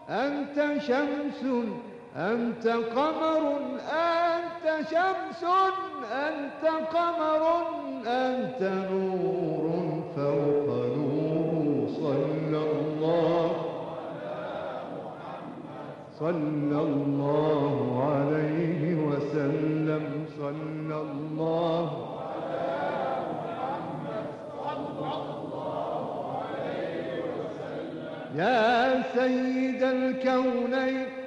أنت شمس أنت قمر أنت شمس أنت قمر أنت نور فوق نور صلى الله عليه وسلم صلى الله يا سيد الكونين